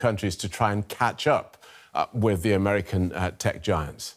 countries to try and catch up with the American tech giants?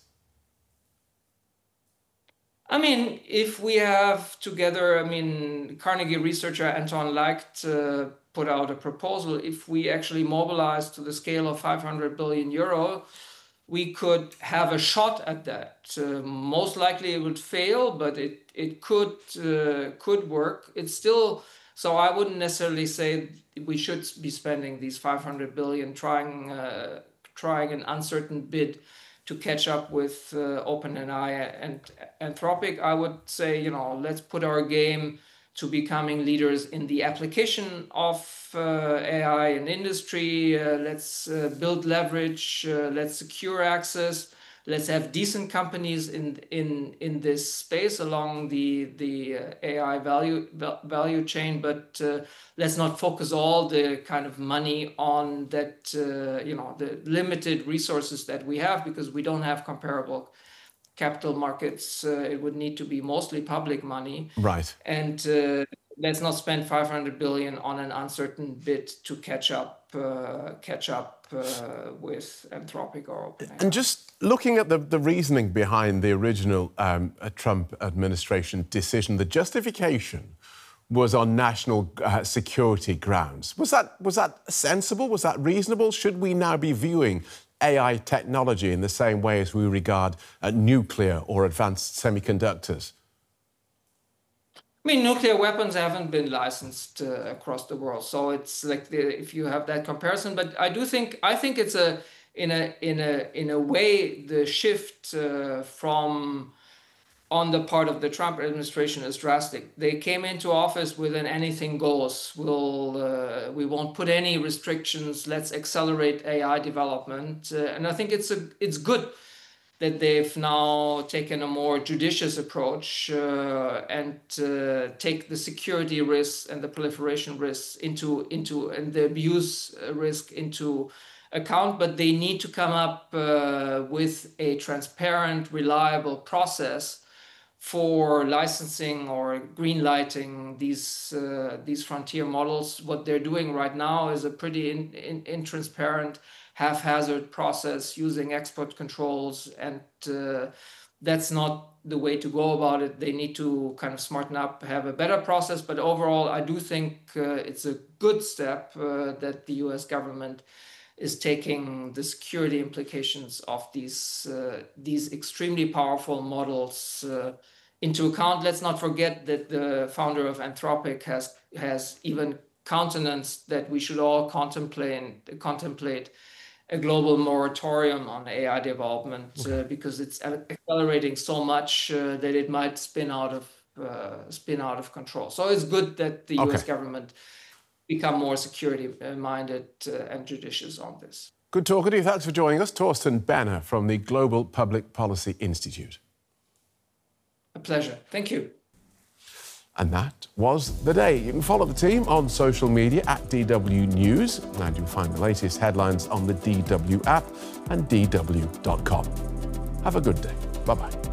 I mean, if we have together, I mean, Carnegie researcher Anton Leicht put out a proposal. If we actually mobilize to the scale of 500 billion euro, we could have a shot at that. Most likely it would fail, but it could work. It's still, so I wouldn't necessarily say we should be spending these 500 billion trying an uncertain bid to catch up with OpenAI and Anthropic. I would say, you know, let's put our game to becoming leaders in the application of AI in industry. Let's build leverage. Let's secure access. Let's have decent companies in this space along the AI value chain. But let's not focus all the kind of money on that, you know, the limited resources that we have, because we don't have comparable capital markets. It would need to be mostly public money. Right. And let's not spend 500 billion on an uncertain bid to catch up with Anthropic or OpenAI. And just looking at the reasoning behind the original Trump administration decision, the justification was on national security grounds. Was that sensible? Was that reasonable? Should we now be viewing AI technology in the same way as we regard nuclear or advanced semiconductors? I mean, nuclear weapons haven't been licensed across the world, so it's like if you have that comparison. But I think it's in a way the shift from on the part of the Trump administration is drastic. They came into office with an anything goes. We won't put any restrictions. Let's accelerate AI development, and I think it's good that they've now taken a more judicious approach and take the security risks and the proliferation risks and the abuse risk into account. But they need to come up with a transparent, reliable process for licensing or green lighting these frontier models. What they're doing right now is a pretty intransparent, haphazard process using export controls, and that's not the way to go about it. They need to kind of smarten up, have a better process. But overall, I do think it's a good step that the US government is taking the security implications of these extremely powerful models into account. Let's not forget that the founder of Anthropic has even countenanced that we should all contemplate a global moratorium on AI development because it's accelerating so much that it might spin out of control. So it's good that the US government become more security-minded and judicious on this. Good talking to you. Thanks for joining us. Thorsten Benner from the Global Public Policy Institute. A pleasure. Thank you. And that was the day. You can follow the team on social media at DW News, and you'll find the latest headlines on the DW app and dw.com. Have a good day. Bye-bye.